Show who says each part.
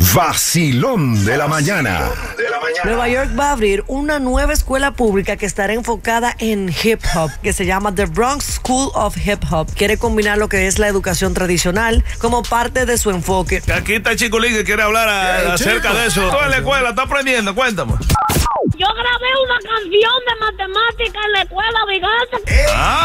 Speaker 1: Vacilón de la mañana.
Speaker 2: Nueva York va a abrir una nueva escuela pública que estará enfocada en hip hop, que se llama The Bronx School of Hip Hop. Quiere combinar lo que es la educación tradicional como parte de su enfoque.
Speaker 3: Aquí está Chiculín que quiere hablar acerca de eso. Tú en la escuela estás aprendiendo, cuéntame.
Speaker 4: Yo grabé una canción de matemática en la escuela, Vigante.